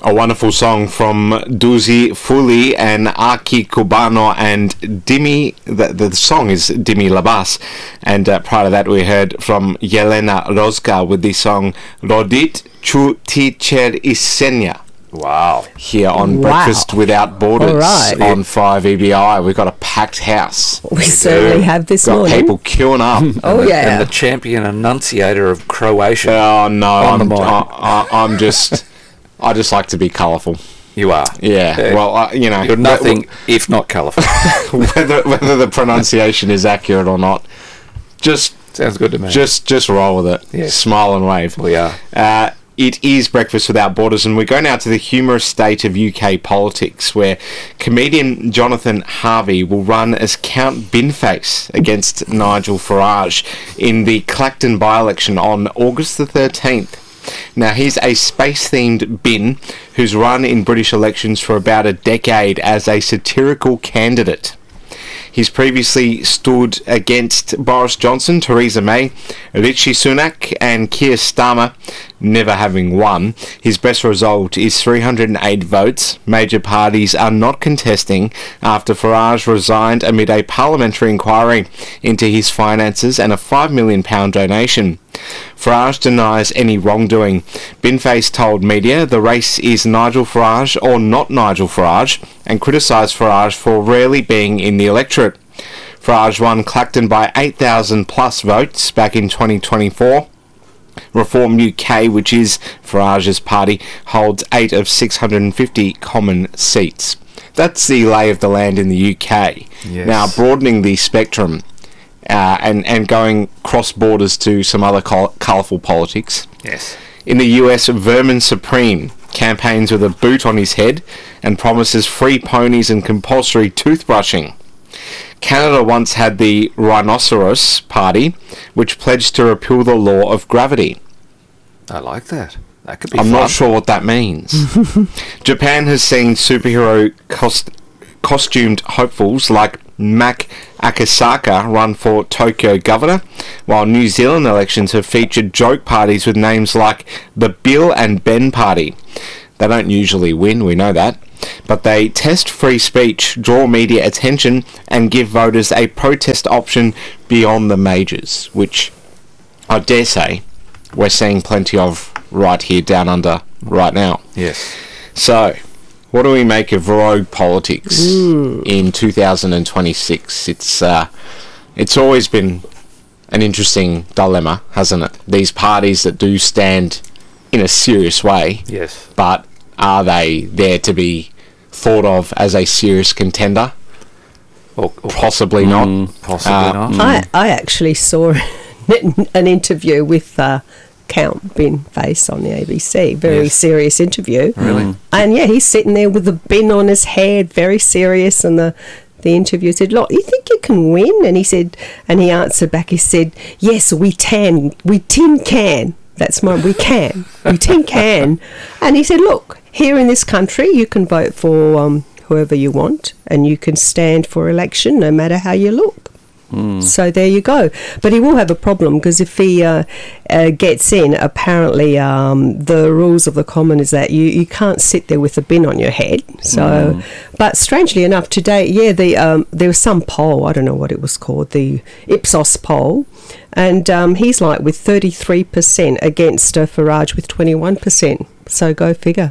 A wonderful song from Duzi Fuli and Aki Cubano and Dimi. The song is Dimi Labas. And prior to that, we heard from Yelena Rozga with the song Rodit Chu Ticher Isenya. Wow. Here on Breakfast Without Borders on 5EBI. We've got a packed house. We certainly have this morning. Got people queuing up. And the champion enunciator of Croatian. Oh, no. I just like to be colourful. You are. Yeah. Well, you're nothing if not colourful. whether the pronunciation is accurate or not, just sounds good to me. Just roll with it. Yes. Smile and wave. We are. It is Breakfast Without Borders, and we go now to the humorous state of UK politics, where comedian Jonathan Harvey will run as Count Binface against Nigel Farage in the Clacton by-election on August the 13th. Now, he's a space-themed bin who's run in British elections for about a decade as a satirical candidate. He's previously stood against Boris Johnson, Theresa May, Rishi Sunak and Keir Starmer, never having won. His best result is 308 votes. Major parties are not contesting after Farage resigned amid a parliamentary inquiry into his finances and a £5 million donation. Farage denies any wrongdoing. Binface told media the race is Nigel Farage or not Nigel Farage, and criticised Farage for rarely being in the electorate. Farage won Clacton by 8,000 plus votes back in 2024. Reform UK, which is Farage's party, holds 8 of 650 common seats. That's the lay of the land in the UK. Yes. Now, broadening the spectrum and going cross borders to some other colourful politics. Yes. In the US, Vermin Supreme campaigns with a boot on his head and promises free ponies and compulsory toothbrushing. Canada once had the Rhinoceros Party, which pledged to repeal the law of gravity. I like that. That could be I'm fun. not sure what that means. Japan has seen superhero costumed hopefuls like Mac Akasaka run for Tokyo governor, while New Zealand elections have featured joke parties with names like the Bill and Ben Party. They don't usually win, we know that, but they test free speech, draw media attention, and give voters a protest option beyond the majors, which I dare say we're seeing plenty of right here down under right now. Yes. So, what do we make of rogue politics in 2026? It's always been an interesting dilemma, hasn't it? These parties that do stand in a serious way, yes, but are they there to be thought of as a serious contender? Or possibly not. Possibly not. I actually saw an interview with Count Binface on the ABC. Very serious interview. Really? And yeah, he's sitting there with a bin on his head, very serious, and the interviewer said, "Look, you think you can win?" And he answered back, he said, "Yes, we tin can. That's we tin can." And he said, "Look, here in this country, you can vote for whoever you want, and you can stand for election no matter how you look." So there you go. But he will have a problem, because if he gets in, apparently the rules of the common is that you can't sit there with a bin on your head. So, but strangely enough, today, there was some poll, I don't know what it was called, the Ipsos poll, and he's like with 33% against Farage with 21%. So go figure.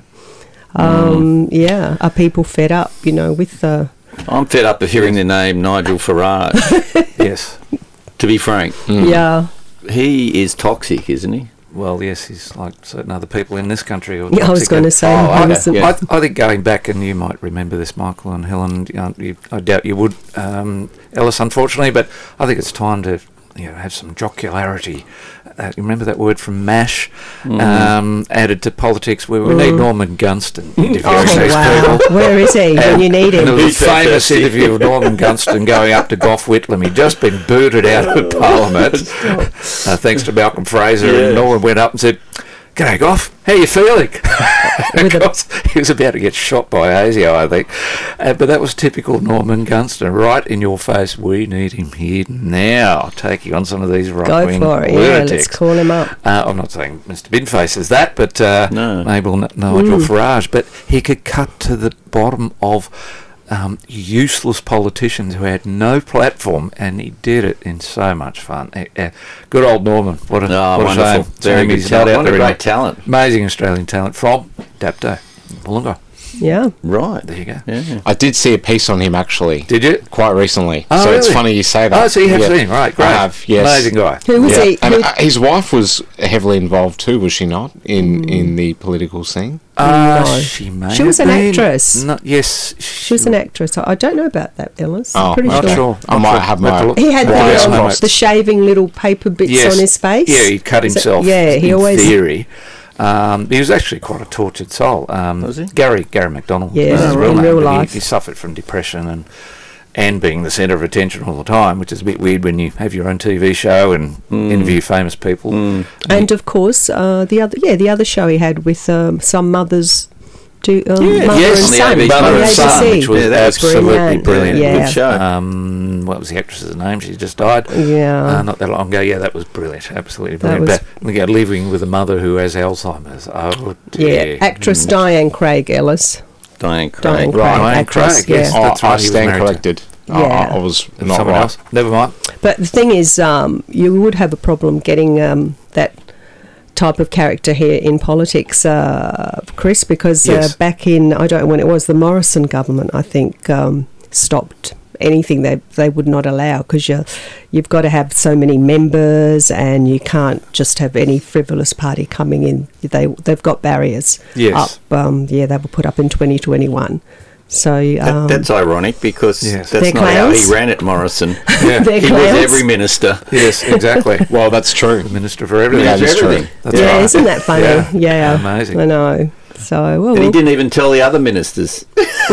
Are people fed up, with the... I'm fed up of hearing the name Nigel Farage. Yes. To be frank. Yeah. He is toxic, isn't he? Well, yes, he's like certain other people in this country. I was going to say. I think going back, and you might remember this, Michael and Helen, I doubt you would, Ellis, unfortunately, but I think it's time to have some jocularity. You remember that word from MASH, added to politics, where we need Norman Gunston interviewing these people. Where is he when you need him? And the famous interview of Norman Gunston going up to Gough Whitlam. He'd just been booted out of Parliament, thanks to Malcolm Fraser, and Norman went up and said, "G'day, Gough, how you feeling?" with a Because he was about to get shot by ASIO, I think. But that was typical Norman Gunston, right in your face. We need him here now, taking on some of these go right-wing for it. Yeah, lunatics. let's call him up. I'm not saying Mr. Binface is that, but No. Mabel Nigel Farage. But he could cut to the bottom of useless politicians who had no platform, and he did it in so much fun. Good old Norman. What a, Oh, what a wonderful. shame. Very Shame good he's not talent. out What a there great anymore. talent. Amazing Australian talent from Dapto, Wollongong. Yeah. Right. There you go. Yeah. I did see a piece on him actually. Did you? Quite recently. Oh, so it's really? funny you say that. Oh, so you have Yeah. seen him, right? Great. I have, yes. Amazing guy. Who was Yeah. he? And Who- his wife was heavily involved too, was she not, in the political scene? No. She may She was have an been. actress. No, yes. She was an actress. I don't know about that, Ellis. Oh, I'm pretty Not okay. sure. I Not might sure. have Have my to look. He had wires the, crossed. the shaving little paper bits Yes. on his face. Yeah, he cut Is it- himself. Yeah, he in always. theory. He was actually quite a tortured soul. Was he? Gary McDonald. Yeah, was his in real name, real but life. He suffered from depression and being the centre of attention all the time, which is a bit weird when you have your own TV show and interview famous people. And of course, the other show he had with some mothers, mother yes, and on the son, ABC. on Mother the and Son, ABC. which was Yeah, that was absolutely brilliant. Yeah. Good show. What was the actress's name? She just died. Yeah. Not that long ago. Yeah, that was brilliant. Absolutely That brilliant. was- But yeah, living with a mother who has Alzheimer's. Oh, dear. Yeah, actress Diane Craig Ellis. Diane Craig. Diane Craig, Diane actress. Craig, yes. Yeah. Oh, That's right, I he was stand married to- corrected. Yeah. I was not Someone right. else. Never mind. But the thing is, you would have a problem getting that type of character here in politics, Chris, because Yes. back in, I don't know when it was, the Morrison government, I think, stopped anything they would not allow, because you've got to have so many members and you can't just have any frivolous party coming in. They've got barriers Yes. up. They were put up in 2021. So That's ironic because Yes. They're that's not how clowns? he ran it, Morrison. Yeah. They're He clowns. was every minister. Yes, exactly. Well, that's true. The Minister for Everything. Yeah, that's true. everything. That's yeah, right. isn't that funny? Yeah. Yeah, Amazing. I know. So well, And he didn't even tell the other ministers.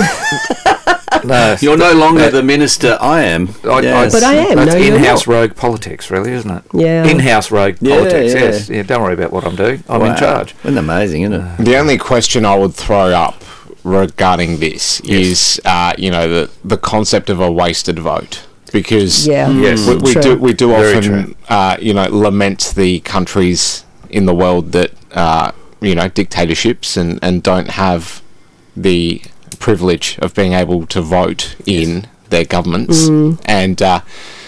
No, You're no longer the minister I am. Yes. But I am. That's No, you're in-house not. rogue politics, really, isn't it? Yeah. In-house rogue Yeah, politics. yeah. Yes. Yeah. Don't worry about what I'm doing. I'm in Wow. charge. Isn't it amazing, isn't it? The only question I would throw up regarding this is, the concept of a wasted vote, because Yeah. Yes. we True. do Very often lament the countries in the world that dictatorships and don't have the privilege of being able to vote in their governments, and